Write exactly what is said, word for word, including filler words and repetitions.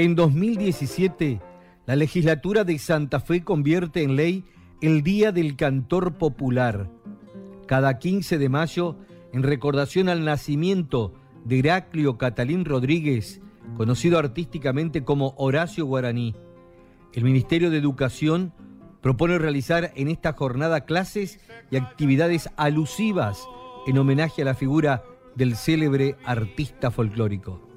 En dos mil diecisiete, la legislatura de Santa Fe convierte en ley el Día del Cantor Popular. Cada quince de mayo, en recordación al nacimiento de Heraclio Catalín Rodríguez, conocido artísticamente como Horacio Guaraní, el Ministerio de Educación propone realizar en esta jornada clases y actividades alusivas en homenaje a la figura del célebre artista folclórico.